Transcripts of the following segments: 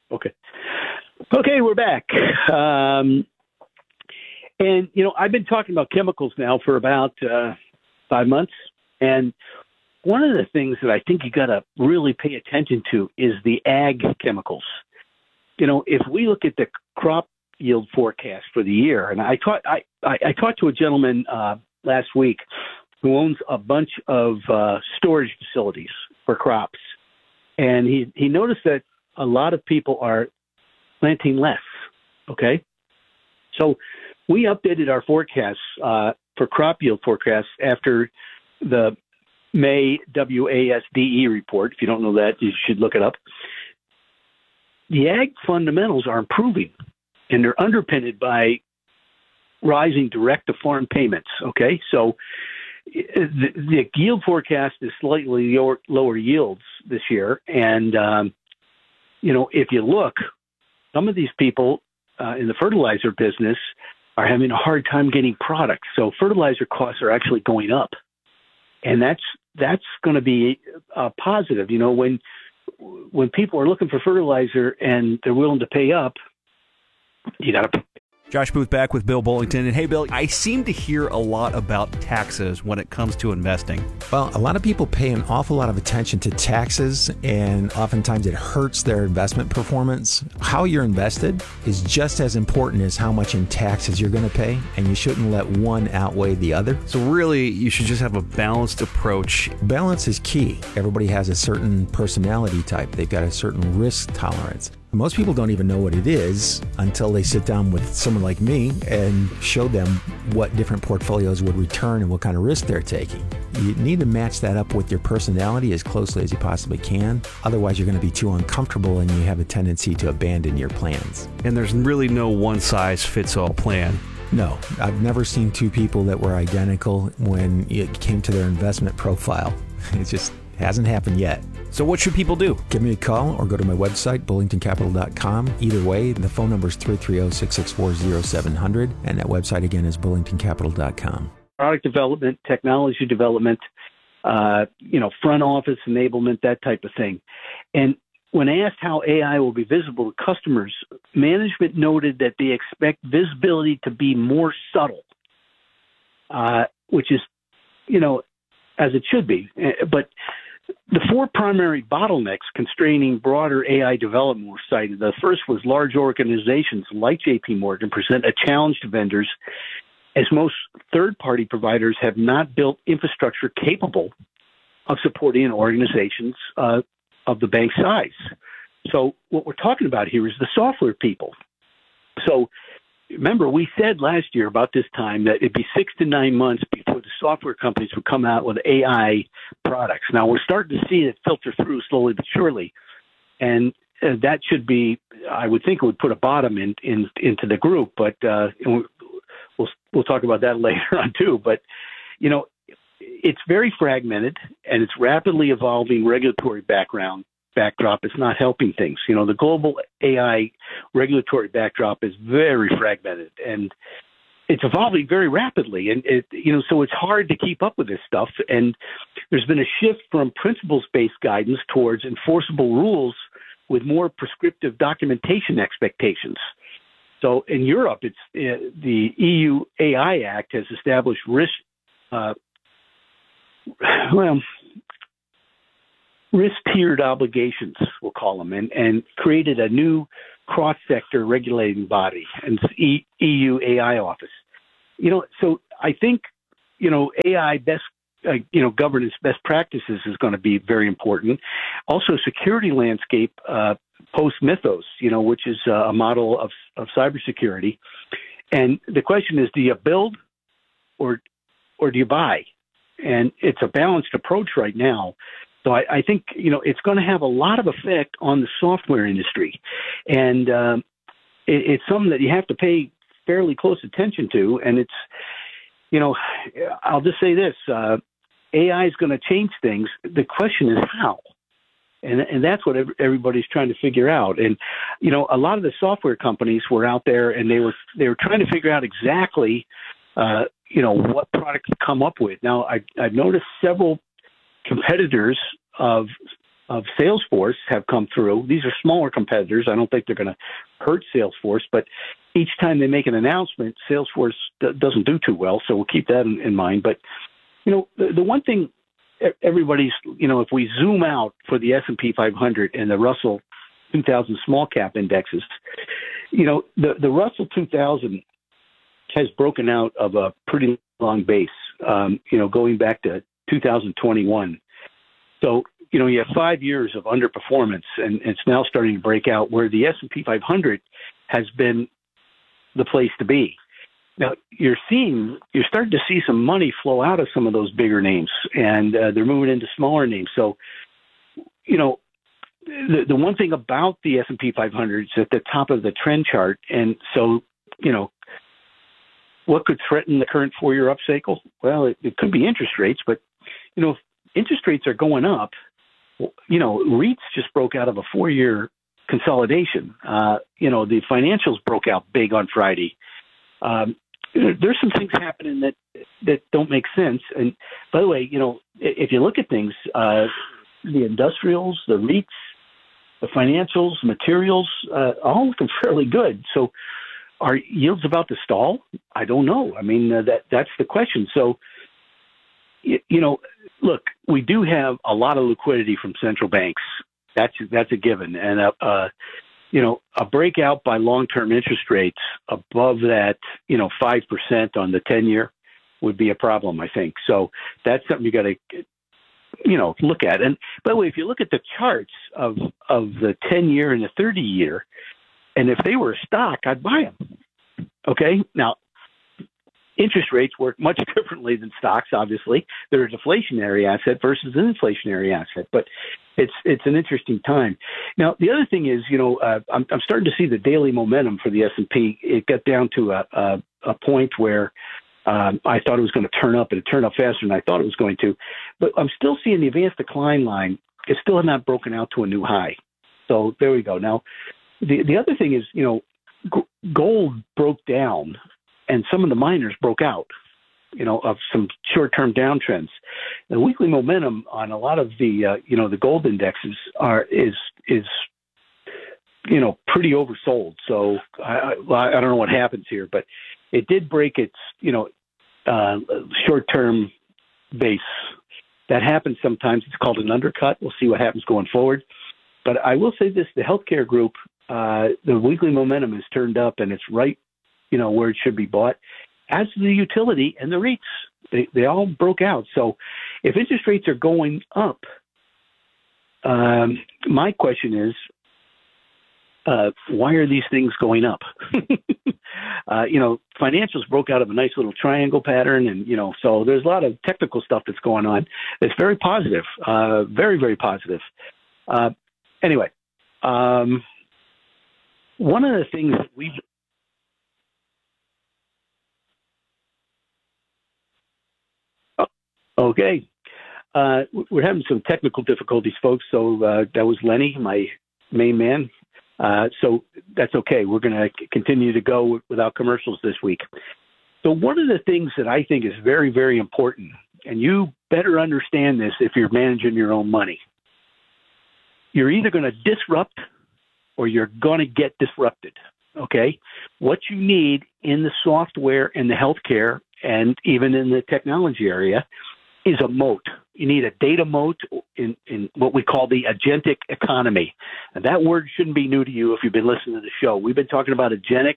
Okay. Okay, we're back. And, I've been talking about chemicals now for about 5 months. And one of the things that I think you got to really pay attention to is the ag chemicals. If we look at the crop yield forecast for the year, and I talked to a gentleman last week who owns a bunch of storage facilities for crops. And he noticed that a lot of people are planting less, okay? So we updated our forecasts for crop yield forecasts after the May WASDE report. If you don't know that, you should look it up. The ag fundamentals are improving, and they're underpinned by rising direct-to-farm payments, okay? So the yield forecast is slightly lower yields this year. And, if you look, some of these people in the fertilizer business are having a hard time getting products. So fertilizer costs are actually going up. And that's going to be positive. When people are looking for fertilizer and they're willing to pay up, you got to. Josh Booth back with Bill Bullington. And hey, Bill, I seem to hear a lot about taxes when it comes to investing. Well, a lot of people pay an awful lot of attention to taxes, and oftentimes it hurts their investment performance. How you're invested is just as important as how much in taxes you're going to pay, and you shouldn't let one outweigh the other. So really, you should just have a balanced approach. Balance is key. Everybody has a certain personality type. They've got a certain risk tolerance. Most people don't even know what it is until they sit down with someone like me and show them what different portfolios would return and what kind of risk they're taking. You need to match that up with your personality as closely as you possibly can. Otherwise, you're going to be too uncomfortable and you have a tendency to abandon your plans. And there's really no one-size-fits-all plan. No, I've never seen two people that were identical when it came to their investment profile. It just hasn't happened yet. So what should people do? Give me a call or go to my website, bullingtoncapital.com. Either way, the phone number is 330-664-0700, and that website again is bullingtoncapital.com. Product development, technology development, front office enablement, that type of thing. And when asked how AI will be visible to customers, management noted that they expect visibility to be more subtle, which is, as it should be. But the four primary bottlenecks constraining broader AI development were cited. The first was large organizations like JP Morgan present a challenge to vendors, as most third-party providers have not built infrastructure capable of supporting organizations of the bank size. So what we're talking about here is the software people. So remember, we said last year about this time that it'd be 6 to 9 months before the software companies would come out with AI products. Now, we're starting to see it filter through slowly but surely. And that should be, I would think it would put a bottom into the group, but we'll talk about that later on too. But, it's very fragmented and it's rapidly evolving regulatory backdrop is not helping things. The global AI regulatory backdrop is very fragmented and it's evolving very rapidly. And so it's hard to keep up with this stuff. And there's been a shift from principles-based guidance towards enforceable rules with more prescriptive documentation expectations. So in Europe, it's the EU AI Act has established risk-tiered obligations, we'll call them, and created a new cross-sector regulating body, and EU AI Office. So I think, AI governance best practices is going to be very important. Also, security landscape post-Mythos, which is a model of cybersecurity. And the question is, do you build or do you buy? And it's a balanced approach right now. So I think, it's going to have a lot of effect on the software industry. And it's something that you have to pay fairly close attention to. And it's, I'll just say this, AI is going to change things. The question is how. And that's what everybody's trying to figure out. And, a lot of the software companies were out there and they were trying to figure out exactly, what product to come up with. Now, I've noticed several competitors of of Salesforce have come through. These are smaller competitors. I don't think they're going to hurt Salesforce, but each time they make an announcement, Salesforce doesn't do too well, so we'll keep that in mind. But, the one thing everybody's, if we zoom out for the S&P 500 and the Russell 2000 small cap indexes, the Russell 2000 has broken out of a pretty long base, going back to 2021. So, you have 5 years of underperformance, and it's now starting to break out where the S&P 500 has been the place to be. Now, you're starting to see some money flow out of some of those bigger names, and they're moving into smaller names. So, the one thing about the S&P 500 is at the top of the trend chart, and so, what could threaten the current 4-year upcycle? Well, it could be interest rates, but, if interest rates are going up, REITs just broke out of a 4-year consolidation. The financials broke out big on Friday. There's some things happening that don't make sense. And by the way, if you look at things, the industrials, the REITs, the financials, materials, all looking fairly good. So are yields about to stall? I don't know. I mean, that's the question. So, look, we do have a lot of liquidity from central banks. That's a given. And, a breakout by long-term interest rates above that, 5% on the 10-year would be a problem, I think. So that's something you got to, look at. And by the way, if you look at the charts of the 10-year and the 30-year, and if they were a stock, I'd buy them. Okay? Now, interest rates work much differently than stocks, obviously. They're a deflationary asset versus an inflationary asset, but it's an interesting time. Now, the other thing is, I'm starting to see the daily momentum for the S&P. It got down to a point where I thought it was going to turn up, and it turned up faster than I thought it was going to. But I'm still seeing the advanced decline line. It's still not broken out to a new high. So there we go. Now, the other thing is, gold broke down, and some of the miners broke out, of some short-term downtrends. The weekly momentum on a lot of the, the gold indexes is pretty oversold. So I don't know what happens here, but it did break its, short-term base. That happens sometimes. It's called an undercut. We'll see what happens going forward. But I will say this, the healthcare group, the weekly momentum is turned up, and it's right, where it should be bought, as the utility and the REITs. They all broke out. So if interest rates are going up, my question is, why are these things going up? Financials broke out of a nice little triangle pattern, and, so there's a lot of technical stuff that's going on. It's very positive, very, very positive. Anyway, one of the things that we've Okay. We're having some technical difficulties, folks. So that was Lenny, my main man. So that's okay. We're going to continue to go without commercials this week. So one of the things that I think is very, very important, and you better understand this if you're managing your own money, you're either going to disrupt or you're going to get disrupted. Okay? What you need in the software and the healthcare and even in the technology area is a moat. You need a data moat in what we call the agentic economy. And that word shouldn't be new to you if you've been listening to the show. We've been talking about agentic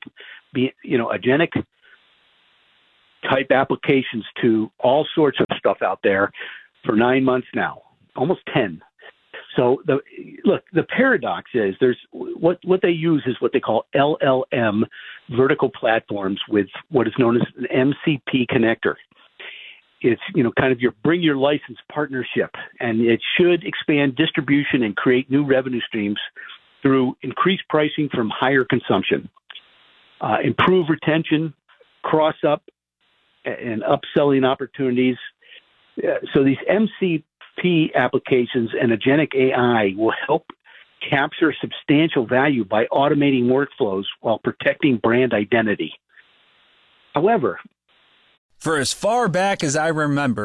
type applications to all sorts of stuff out there for 9 months now, almost 10. So the paradox is there's what they use is what they call LLM vertical platforms with what is known as an MCP connector. It's, kind of your bring your license partnership, and it should expand distribution and create new revenue streams through increased pricing from higher consumption, improve retention, cross up and upselling opportunities. So these MCP applications and agentic AI will help capture substantial value by automating workflows while protecting brand identity. However, for as far back as I remember,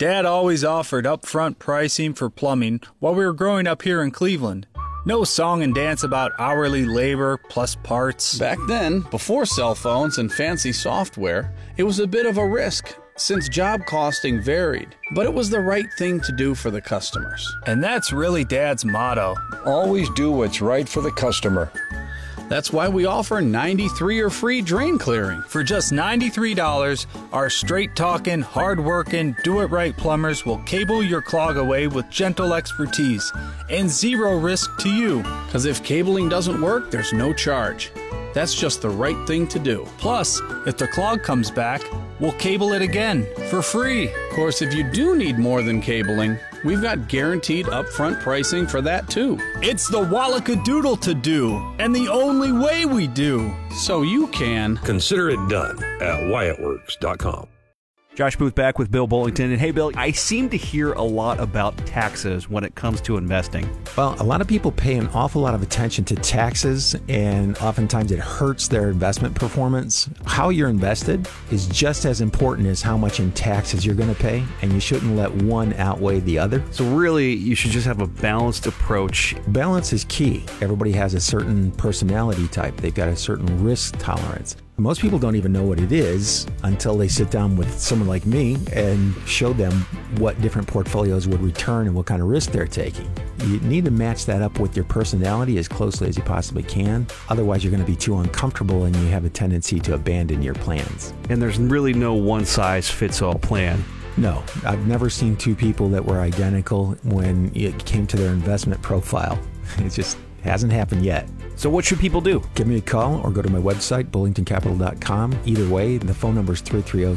Dad always offered upfront pricing for plumbing while we were growing up here in Cleveland. No song and dance about hourly labor plus parts. Back then, before cell phones and fancy software, it was a bit of a risk since job costing varied, but it was the right thing to do for the customers. And that's really Dad's motto. Always do what's right for the customer. That's why we offer 93 or free drain clearing. For just $93, our straight-talking, hard-working, do-it-right plumbers will cable your clog away with gentle expertise and zero risk to you. Because if cabling doesn't work, there's no charge. That's just the right thing to do. Plus, if the clog comes back, we'll cable it again for free. Of course, if you do need more than cabling, we've got guaranteed upfront pricing for that too. It's the Wallackadoodle to do, and the only way we do. So you can consider it done at WyattWorks.com. Josh Booth back with Bill Bullington. And hey, Bill, I seem to hear a lot about taxes when it comes to investing. Well, a lot of people pay an awful lot of attention to taxes, and oftentimes it hurts their investment performance. How you're invested is just as important as how much in taxes you're going to pay, and you shouldn't let one outweigh the other. So really, you should just have a balanced approach. Balance is key. Everybody has a certain personality type. They've got a certain risk tolerance. Most people don't even know what it is until they sit down with someone like me and show them what different portfolios would return and what kind of risk they're taking. You need to match that up with your personality as closely as you possibly can. Otherwise, you're going to be too uncomfortable and you have a tendency to abandon your plans. And there's really no one-size-fits-all plan. No, I've never seen two people that were identical when it came to their investment profile. It just hasn't happened yet. So what should people do? Give me a call or go to my website, bullingtoncapital.com. Either way, the phone number is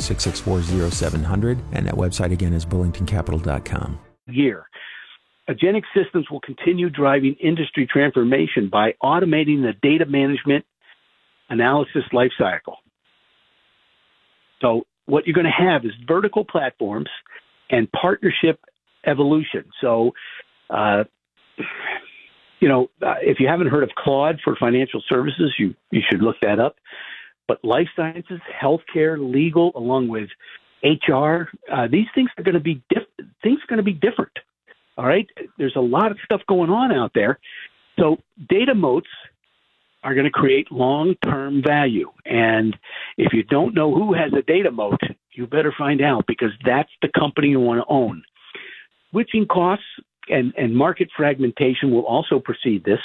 330-664-0700, and that website again is bullingtoncapital.com. Year. Agentic systems will continue driving industry transformation by automating the data management analysis lifecycle. So what you're going to have is vertical platforms and partnership evolution. So, if you haven't heard of Claude for financial services, you should look that up. But life sciences, healthcare, legal, along with HR, these things are going to be different. All right, there's a lot of stuff going on out there. So data moats are going to create long-term value. And if you don't know who has a data moat, you better find out, because that's the company you want to own. Switching costs and market fragmentation will also precede this.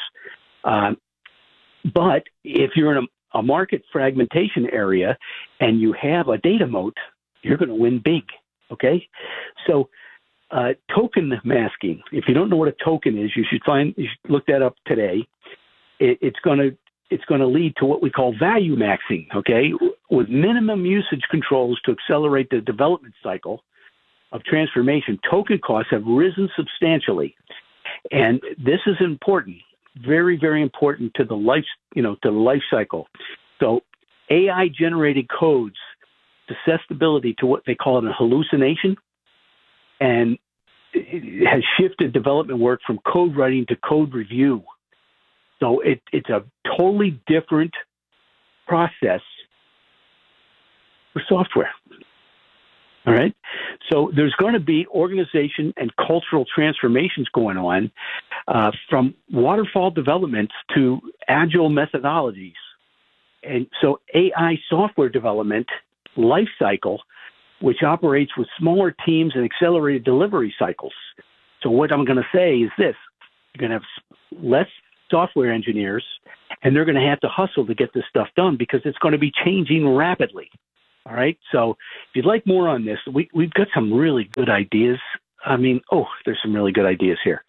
But if you're in a market fragmentation area and you have a data moat, you're going to win big, okay? So token masking, if you don't know what a token is, you should look that up today. It's going to lead to what we call value maxing, okay, with minimum usage controls to accelerate the development cycle of transformation. Token costs have risen substantially, and this is important, very, very important to the life, to the life cycle. So AI-generated codes, susceptibility to what they call a hallucination, and it has shifted development work from code writing to code review. So it's a totally different process for software. All right. So there's going to be organization and cultural transformations going on, from waterfall development to agile methodologies. And so AI software development life cycle, which operates with smaller teams and accelerated delivery cycles. So what I'm going to say is this: you're going to have less software engineers, and they're going to have to hustle to get this stuff done because it's going to be changing rapidly. All right. So if you'd like more on this, we've got some really good ideas. I mean, there's some really good ideas here.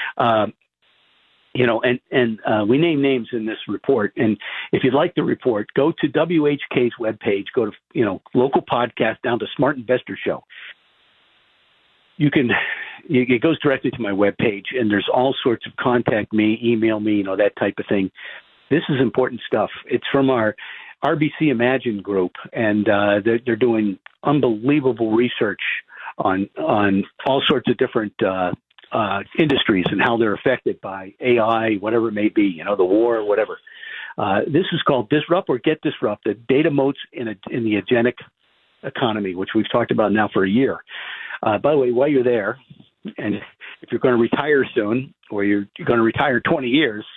We name names in this report. And if you'd like the report, go to WHK's webpage, go to, local podcast down to Smart Investor Show. It goes directly to my webpage, and there's all sorts of contact me, email me, that type of thing. This is important stuff. It's from our RBC Imagine group, and they're doing unbelievable research on all sorts of different industries and how they're affected by AI, whatever it may be, the war, whatever. This is called Disrupt or Get Disrupted: Data Moats in the Agentic Economy, which we've talked about now for a year. By the way, while you're there, and if you're going to retire soon, or you're going to retire 20 years,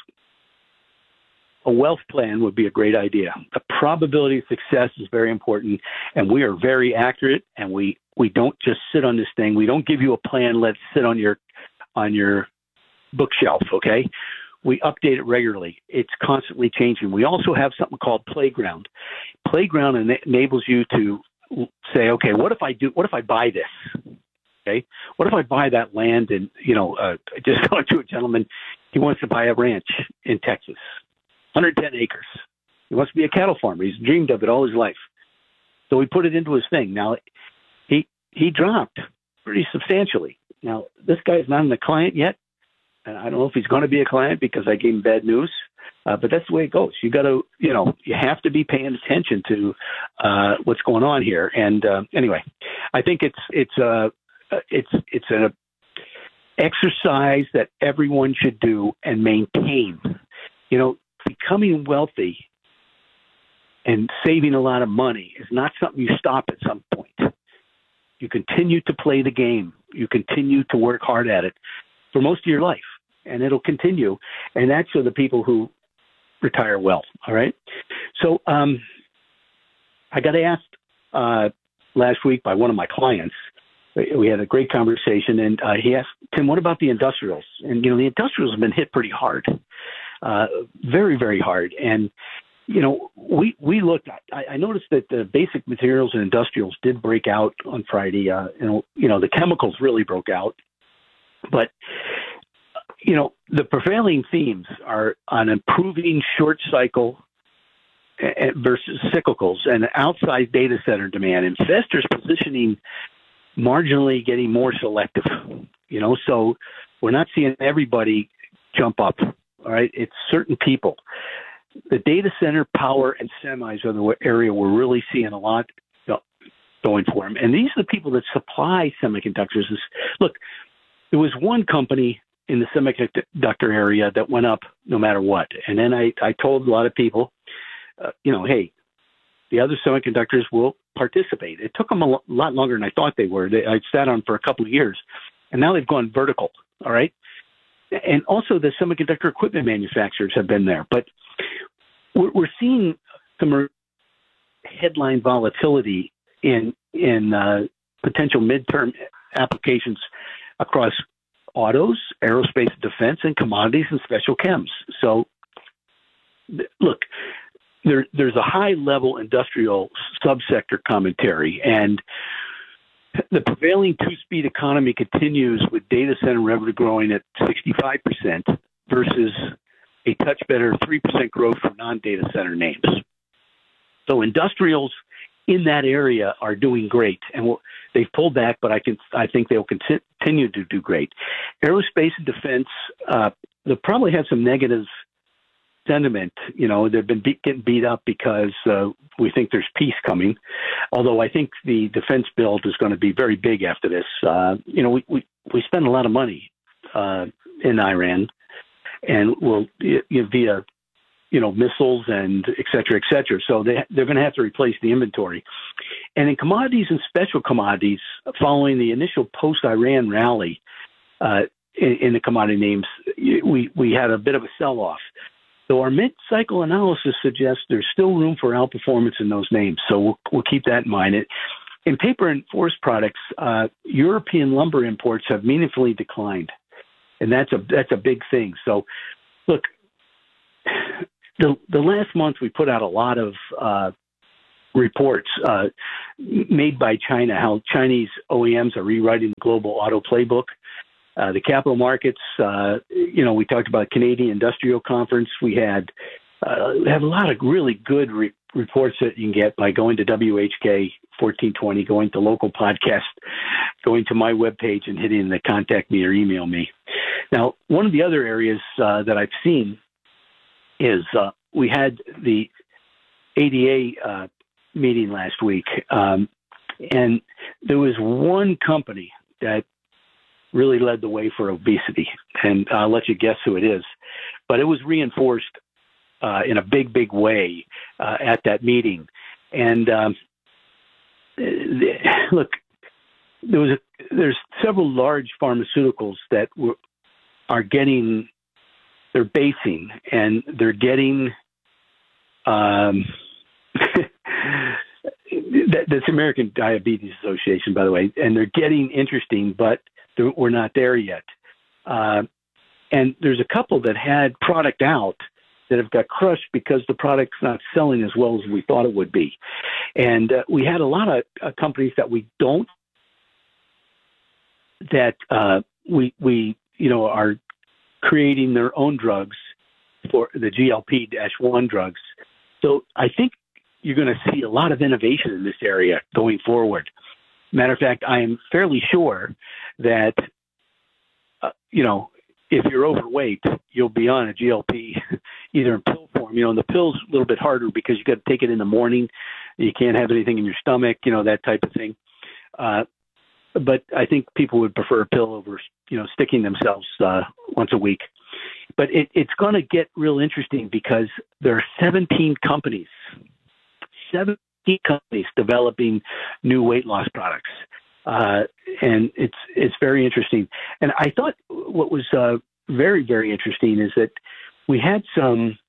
a wealth plan would be a great idea. The probability of success is very important, and we are very accurate, and we don't just sit on this thing. We don't give you a plan, let it sit on your bookshelf, okay? We update it regularly. It's constantly changing. We also have something called Playground. Playground enables you to say, okay, what if I buy this? Okay, what if I buy that land and, I just talked to a gentleman, he wants to buy a ranch in Texas, 110 acres. He wants to be a cattle farmer. He's dreamed of it all his life. So we put it into his thing. Now, he dropped pretty substantially. Now, this guy's not a client yet. And I don't know if he's going to be a client because I gave him bad news. But that's the way it goes. You got to, you have to be paying attention to what's going on here. And anyway, I think it's an exercise that everyone should do and maintain. Becoming wealthy and saving a lot of money is not something you stop at some point. You continue to play the game. You continue to work hard at it for most of your life, and it'll continue. And that's for the people who retire well. All right. So I got asked last week by one of my clients. We had a great conversation, and he asked, Tim, what about the industrials? And, the industrials have been hit pretty hard, very, very hard. And, we looked, I noticed that the basic materials and industrials did break out on Friday. The chemicals really broke out. But, the prevailing themes are on improving short cycle versus cyclicals and outside data center demand. Investors positioning marginally getting more selective, so we're not seeing everybody jump up. All right. It's certain people. The data center, power, and semis are the area we're really seeing a lot going for them. And these are the people that supply semiconductors. Look, there was one company in the semiconductor area that went up no matter what. And then I told a lot of people, hey, the other semiconductors will participate. It took them a lot longer than I thought they were. I sat on for a couple of years, and now they've gone vertical, all right? And also the semiconductor equipment manufacturers have been there. But we're seeing some headline volatility in potential midterm applications across autos, aerospace and defense, and commodities and special chems. So, look, there's a high-level industrial subsector commentary, and the prevailing two-speed economy continues with data center revenue growing at 65% versus a touch better 3% growth for non-data center names. So industrials in that area are doing great, and they've pulled back, but I think they'll continue to do great. Aerospace and defense, they'll probably have some negative sentiment. They've been getting beat up because we think there's peace coming. Although I think the defense build is going to be very big after this. We spend a lot of money in Iran, and we'll via missiles and et cetera. So they're going to have to replace the inventory. And in commodities and special commodities, following the initial post-Iran rally in the commodity names, we had a bit of a sell-off. So our mid-cycle analysis suggests there's still room for outperformance in those names. So we'll keep that in mind. In paper and forest products, European lumber imports have meaningfully declined, and that's a big thing. So, look, the last month we put out a lot of reports made by China, how Chinese OEMs are rewriting the global auto playbook. The capital markets, we talked about Canadian Industrial Conference. We have a lot of really good reports that you can get by going to WHK 1420, going to local podcast, going to my webpage and hitting the contact me or email me. Now, one of the other areas that I've seen is we had the ADA meeting last week, and there was one company that really led the way for obesity, and I'll let you guess who it is. But it was reinforced in a big, big way at that meeting. And look, there's several large pharmaceuticals that they're basing, and they're getting that's American Diabetes Association, by the way, and they're getting interesting, but we're not there yet. And there's a couple that had product out that have got crushed because the product's not selling as well as we thought it would be. And we had a lot of companies that we are creating their own drugs for the GLP-1 drugs. So I think you're going to see a lot of innovation in this area going forward. Matter of fact, I am fairly sure that, if you're overweight, you'll be on a GLP either in pill form. And the pill's a little bit harder because you got to take it in the morning. You can't have anything in your stomach, that type of thing. But I think people would prefer a pill over, sticking themselves once a week. But it's going to get real interesting because there are 17 companies developing new weight loss products. And it's very interesting. And I thought what was very, very interesting is that we had some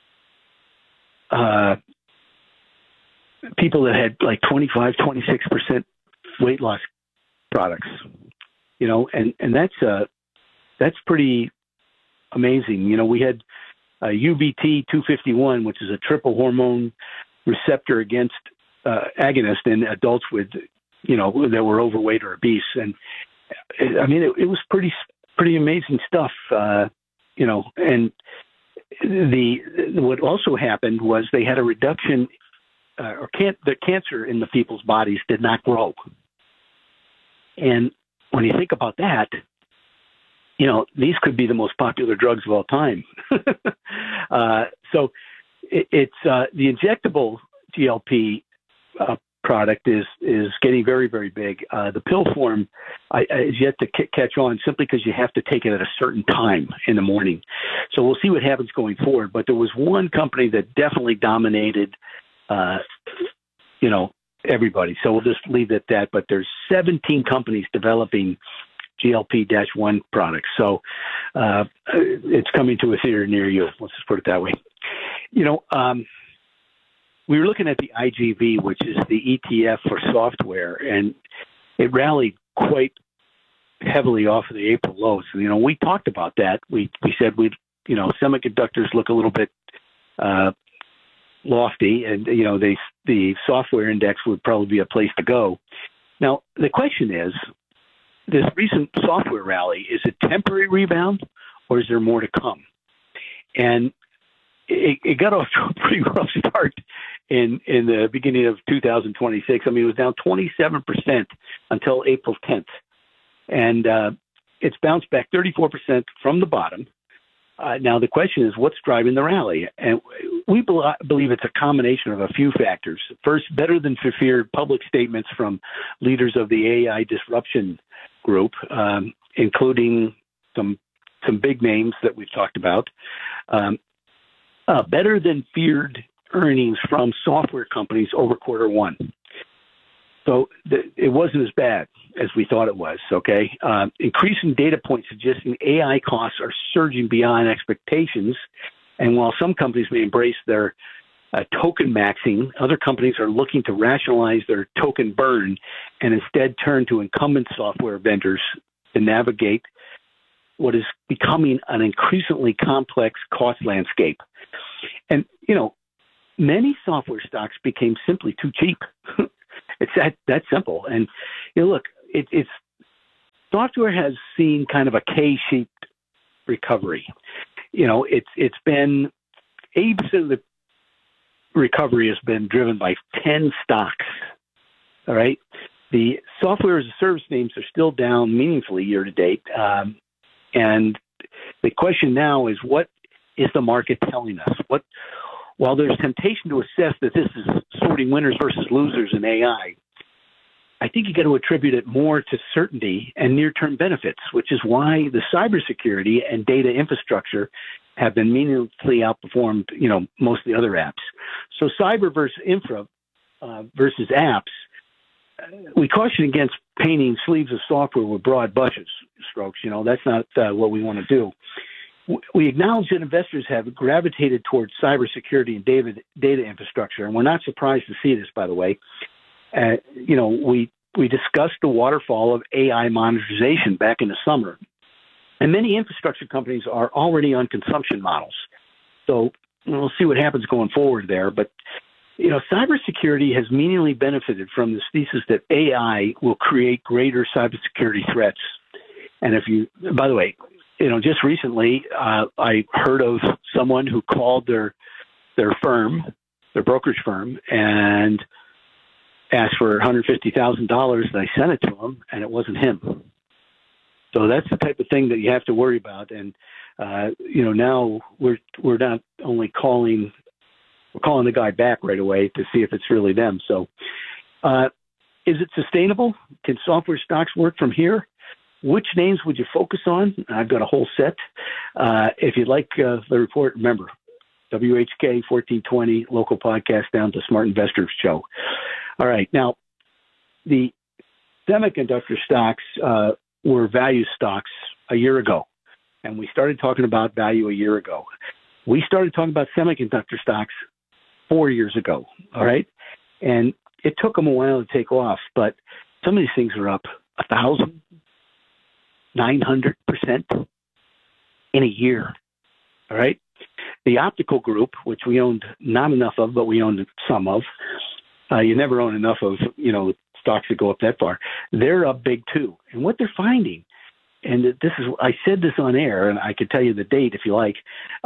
people that had like 25, 26% weight loss products, and that's pretty amazing. We had UBT 251, which is a triple hormone receptor agonist in adults with that were overweight or obese. And it was pretty amazing stuff, and what also happened was they had a reduction, the cancer in the people's bodies did not grow. And when you think about that, these could be the most popular drugs of all time. So it's the injectable GLP product is getting very, very big. The pill form is yet to catch on simply because you have to take it at a certain time in the morning. So we'll see what happens going forward. But there was one company that definitely dominated, everybody. So we'll just leave it at that. But there's 17 companies developing GLP-1 products. So it's coming to a theater near you. Let's just put it that way. We were looking at the IGV, which is the ETF for software, and it rallied quite heavily off of the April lows. We talked about that. We said semiconductors look a little bit lofty, and the software index would probably be a place to go. Now the question is, this recent software rally, is it temporary rebound, or is there more to come? And it got off to a pretty rough start in the beginning of 2026. It was down 27% until April 10th. And it's bounced back 34% from the bottom. Now, the question is, what's driving the rally? And we believe it's a combination of a few factors. First, better than feared public statements from leaders of the AI disruption group, including some big names that we've talked about. Better than feared earnings from software companies over quarter one. So it wasn't as bad as we thought it was, okay? Increasing data points suggesting AI costs are surging beyond expectations. And while some companies may embrace their token maxing, other companies are looking to rationalize their token burn and instead turn to incumbent software vendors to navigate what is becoming an increasingly complex cost landscape. And, many software stocks became simply too cheap. It's that simple. And, look, it's software has seen kind of a K-shaped recovery. It's been 80% of the recovery has been driven by 10 stocks. All right. The software as a service names are still down meaningfully year to date. And the question now is, what is the market telling us? While there's temptation to assess that this is sorting winners versus losers in AI, I think you got to attribute it more to certainty and near-term benefits, which is why the cybersecurity and data infrastructure have been meaningfully outperformed, most of the other apps. So cyber versus infra versus apps, we caution against painting sleeves of software with broad brushes strokes. That's not what we want to do. We acknowledge that investors have gravitated towards cybersecurity and data infrastructure, and we're not surprised to see this, by the way. We discussed the waterfall of AI monetization back in the summer, and many infrastructure companies are already on consumption models. So we'll see what happens going forward there. But, cybersecurity has meaningfully benefited from this thesis that AI will create greater cybersecurity threats. And by the way, just recently, I heard of someone who called their firm, their brokerage firm, and asked for $150,000, and I sent it to him, and it wasn't him. So that's the type of thing that you have to worry about. And now we're not only calling the guy back right away to see if it's really them. So, is it sustainable? Can software stocks work from here? Which names would you focus on? I've got a whole set. If you'd like the report, remember, WHK 1420, local podcast down to Smart Investors Show. All right. Now, the semiconductor stocks were value stocks a year ago, and we started talking about value a year ago. We started talking about semiconductor stocks 4 years ago, all right? And it took them a while to take off, but some of these things are up 1,000%, 900% in a year, all right? The optical group, which we owned not enough of, but we owned some of, you never own enough of, stocks that go up that far. They're up big too. And what they're finding, and I said this on air, and I could tell you the date if you like,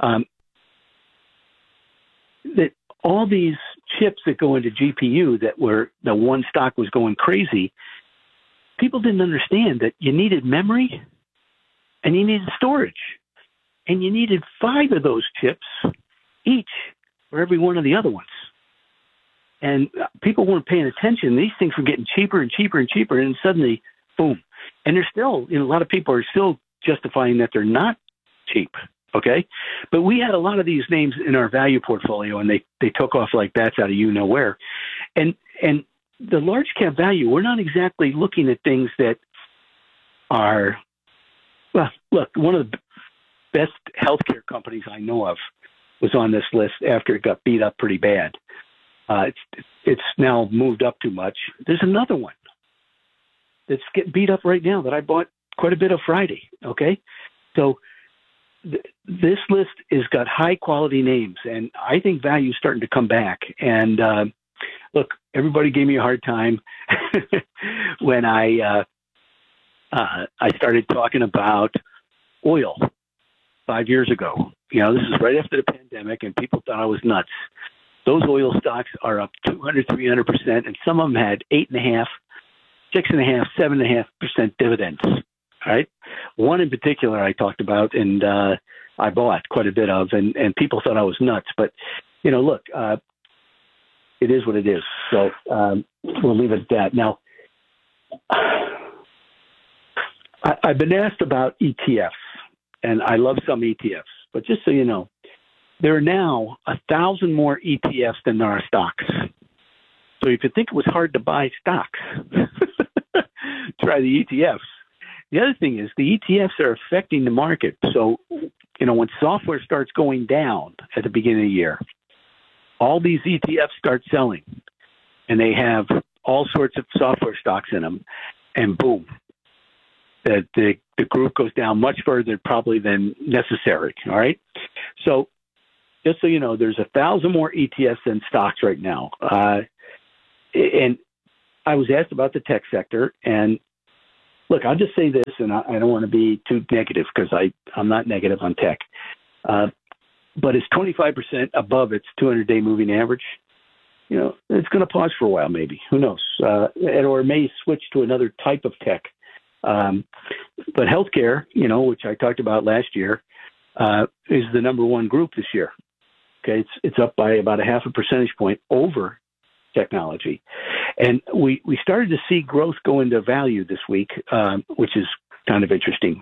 that all these chips that go into GPU the one stock was going crazy, people didn't understand that you needed memory and you needed storage. And you needed 5 of those chips each for every one of the other ones. And people weren't paying attention. These things were getting cheaper and cheaper and cheaper, and suddenly, boom. And they're still, a lot of people are still justifying that they're not cheap, okay? But we had a lot of these names in our value portfolio, and they took off like bats out of you-know-where. And the large cap value, we're not exactly looking at things that are, well, look, one of the best healthcare companies I know of was on this list after it got beat up pretty bad. It's now moved up too much. There's another one that's getting beat up right now that I bought quite a bit of Friday. Okay, so this list has got high quality names, and I think value is starting to come back. And look, everybody gave me a hard time when I started talking about oil 5 years ago. This is right after the pandemic, and people thought I was nuts. Those oil stocks are up 200, 300%, and some of them had 8.5%, 6.5%, 7.5% dividends. All right, one in particular I talked about, and I bought quite a bit of, and people thought I was nuts. But look, it is what it is. So we'll leave it at that. Now, I've been asked about ETFs, and I love some ETFs, but just so you know, there are now 1,000 more ETFs than there are stocks. So if you think it was hard to buy stocks, try the ETFs. The other thing is the ETFs are affecting the market. So, when software starts going down at the beginning of the year, all these ETFs start selling, and they have all sorts of software stocks in them, and boom, the group goes down much further probably than necessary. All right. So just so you know, there's 1,000 more ETFs than stocks right now. And I was asked about the tech sector, and look, I'll just say this, and I don't want to be too negative because I'm not negative on tech. But it's 25% above its 200-day moving average. It's going to pause for a while, maybe. Who knows? Or it may switch to another type of tech. But healthcare, which I talked about last year, is the number one group this year. Okay, it's up by about 0.5 percentage point over technology. And we started to see growth go into value this week, which is kind of interesting.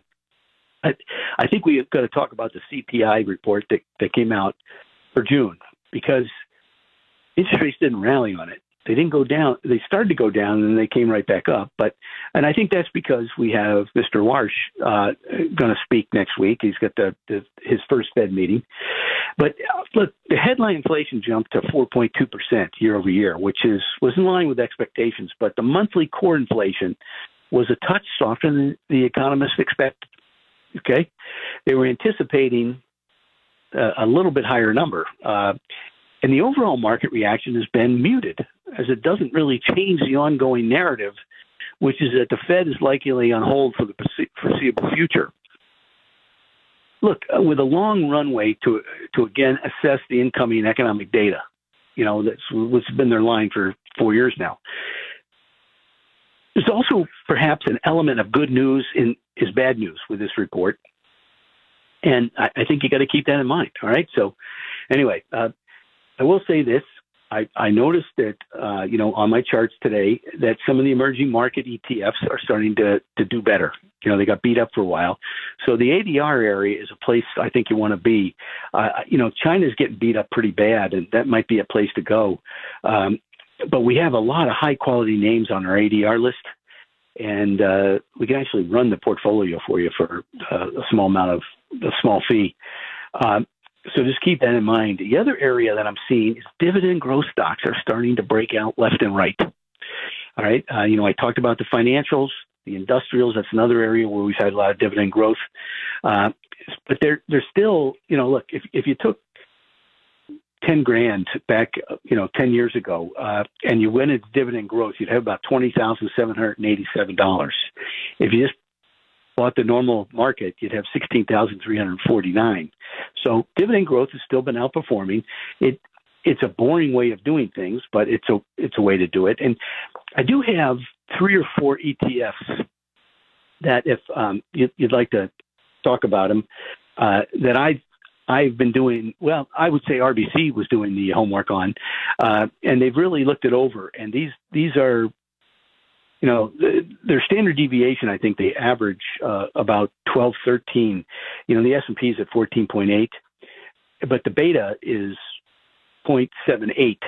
I think we've got to talk about the CPI report that came out for June, because interest rates didn't rally on it. They didn't go down. They started to go down, and then they came right back up. And I think that's because we have Mr. Warsh going to speak next week. He's got his first Fed meeting. But look, the headline inflation jumped to 4.2% year over year, which was in line with expectations. But the monthly core inflation was a touch softer than the economists expected. Okay, they were anticipating a little bit higher number. And the overall market reaction has been muted, as it doesn't really change the ongoing narrative, which is that the Fed is likely on hold for the foreseeable future. Look, with a long runway to again assess the incoming economic data, that's what's been their line for 4 years now. There's also perhaps an element of good news is bad news with this report. And I think you got to keep that in mind. All right. So anyway, I will say this. I noticed that, on my charts today that some of the emerging market ETFs are starting to do better. They got beat up for a while. So the ADR area is a place I think you want to be. China's getting beat up pretty bad, and that might be a place to go. But we have a lot of high-quality names on our ADR list, and we can actually run the portfolio for you for a small fee. So just keep that in mind. The other area that I'm seeing is dividend growth stocks are starting to break out left and right. All right. I talked about the financials, the industrials. That's another area where we've had a lot of dividend growth. But they're still, look, if you took 10 grand back, 10 years ago, and you went into dividend growth, you'd have about $20,787. If you just bought the normal market, you'd have $16,349. So dividend growth has still been outperforming. It's a boring way of doing things, but it's a way to do it. And I do have 3 or 4 ETFs that if you'd like to talk about them, that I've been doing, well, I would say RBC was doing the homework on, and they've really looked it over. And these are, their standard deviation, I think they average about 12, 13. The S&P is at 14.8, but the beta is 0.78.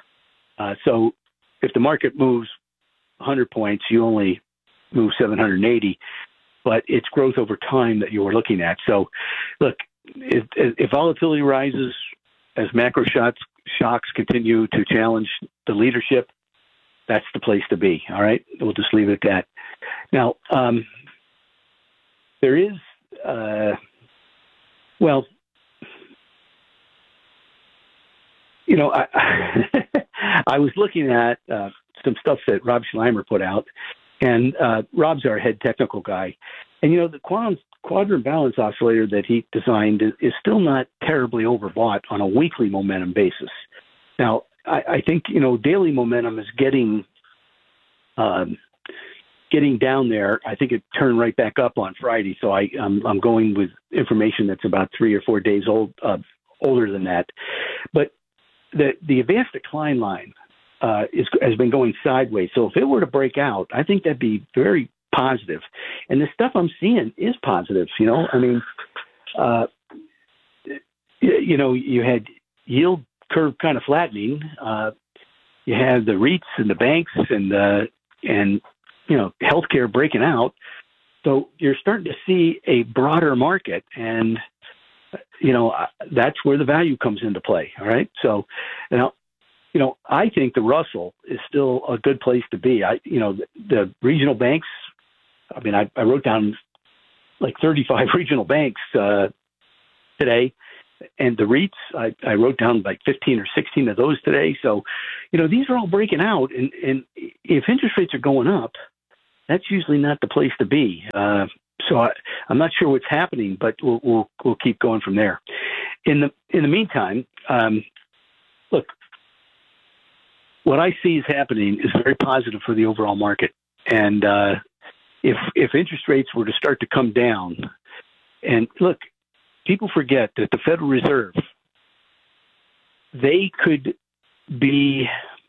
So if the market moves 100 points, you only move 780, but it's growth over time that you were looking at. So look, if volatility rises as macro shocks continue to challenge the leadership, that's the place to be. All right. We'll just leave it at that. Now, there is, I was looking at some stuff that Rob Schleimer put out, and Rob's our head technical guy. And, the quadrant balance oscillator that he designed is still not terribly overbought on a weekly momentum basis. Now, I think, daily momentum is getting down there. I think it turned right back up on Friday. So I'm going with information that's about 3 or 4 days older than that. But the advanced decline line has been going sideways. So if it were to break out, I think that'd be very positive. And the stuff I'm seeing is positive. You had yield curve kind of flattening. You had the REITs and the banks and healthcare breaking out. So you're starting to see a broader market, and that's where the value comes into play. All right. So I think the Russell is still a good place to be. The regional banks. I mean, I wrote down like 35 regional banks today. And the REITs, I wrote down like 15 or 16 of those today. So, these are all breaking out. And if interest rates are going up, that's usually not the place to be. So I'm not sure what's happening, but we'll keep going from there. In the meantime, look, what I see is happening is very positive for the overall market. And if interest rates were to start to come down, and look, people forget that the Federal Reserve, they could be,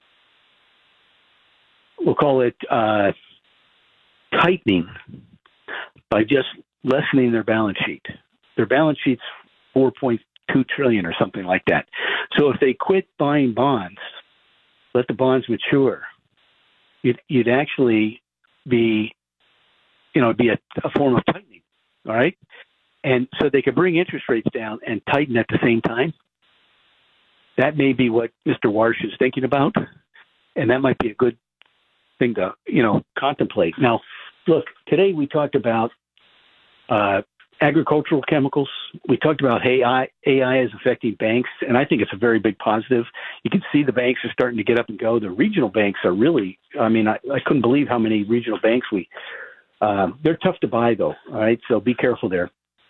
we'll call it tightening by just lessening their balance sheet. Their balance sheet's $4.2 trillion or something like that. So if they quit buying bonds, let the bonds mature, you'd actually be, it'd be a form of tightening, all right? And so they could bring interest rates down and tighten at the same time. That may be what Mr. Warsh is thinking about, and that might be a good thing to, contemplate. Now, look, today we talked about agricultural chemicals. We talked about AI is affecting banks, and I think it's a very big positive. You can see the banks are starting to get up and go. The regional banks are really, I couldn't believe how many regional banks they're tough to buy though, all right? So be careful there.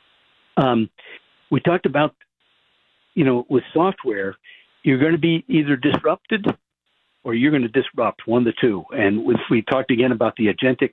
We talked about, with software, you're going to be either disrupted or you're going to disrupt, one of the two. And we talked again about the agentic,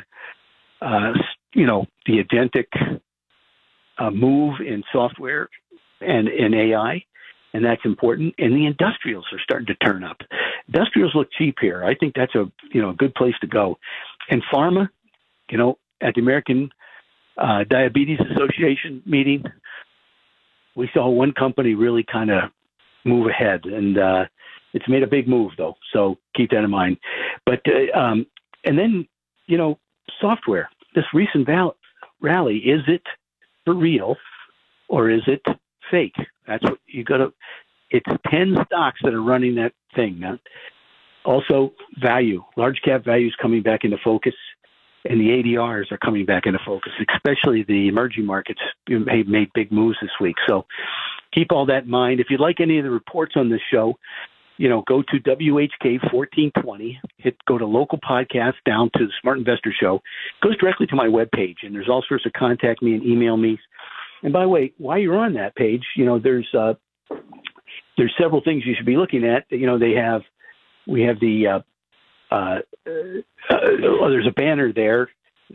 move in software and in AI, and that's important. And the industrials are starting to turn up. Industrials look cheap here. I think that's a good place to go. And pharma, at the American Diabetes Association meeting, we saw one company really kind of move ahead, and it's made a big move though. So keep that in mind. But and then software. This recent rally, is it for real or is it fake? That's what you got to. It's 10 stocks that are running that thing. Now, also, value, large cap values coming back into focus, and the ADRs are coming back into focus, especially the emerging markets made big moves this week. So keep all that in mind. If you'd like any of the reports on this show, go to WHK 1420, go to local podcasts down to the Smart Investor Show. It goes directly to my webpage, and there's all sorts of contact me and email me. And by the way, while you're on that page, there's several things you should be looking at. We have the there's a banner there.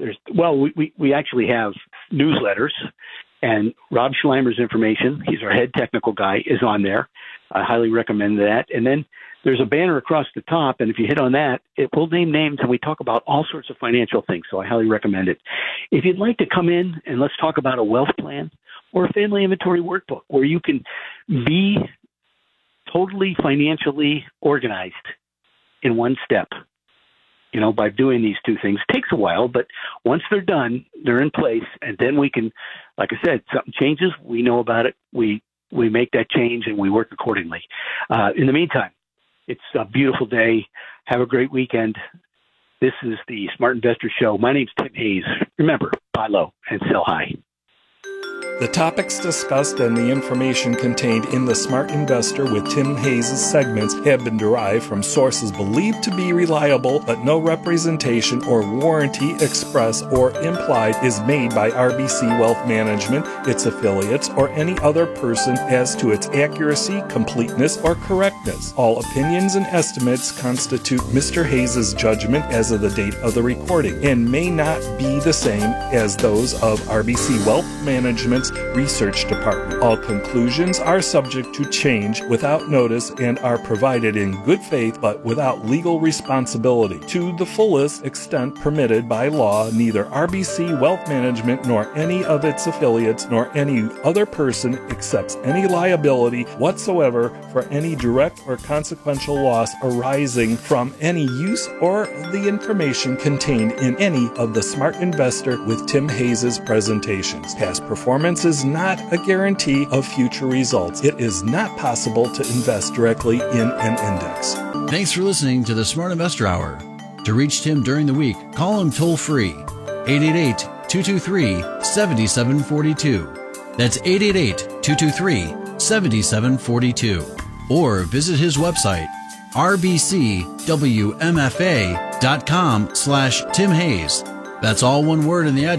We actually have newsletters, and Rob Schleimer's information, he's our head technical guy, is on there. I highly recommend that. And then there's a banner across the top, and if you hit on that, it will name names, and we talk about all sorts of financial things, so I highly recommend it. If you'd like to come in and let's talk about a wealth plan or a family inventory workbook where you can be totally financially organized in one step, by doing these two things. It takes a while, but once they're done, they're in place, and then we can, like I said, something changes, we know about it, we make that change, and we work accordingly. In the meantime, it's a beautiful day. Have a great weekend. This is the Smart Investor Show. My name's Tim Hayes. Remember, buy low and sell high. The topics discussed and the information contained in the Smart Investor with Tim Hayes' segments have been derived from sources believed to be reliable, but no representation or warranty express or implied is made by RBC Wealth Management, its affiliates, or any other person as to its accuracy, completeness, or correctness. All opinions and estimates constitute Mr. Hayes' judgment as of the date of the recording and may not be the same as those of RBC Wealth Management's Research Department. All conclusions are subject to change without notice and are provided in good faith but without legal responsibility. To the fullest extent permitted by law, neither RBC Wealth Management nor any of its affiliates nor any other person accepts any liability whatsoever for any direct or consequential loss arising from any use or the information contained in any of the Smart Investor with Tim Hayes' presentations. Past performance is not a guarantee of future results. It is not possible to invest directly in an index. Thanks for listening to the Smart Investor Hour. To reach Tim during the week, call him toll-free, 888-223-7742. That's 888-223-7742. Or visit his website, rbcwmfa.com/Tim Hayes. That's all one word in the address.